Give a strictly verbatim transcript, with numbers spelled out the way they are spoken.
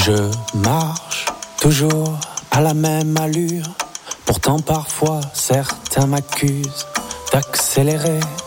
Je marche toujours à la même allure. Pourtant parfois certains m'accusent d'accélérer.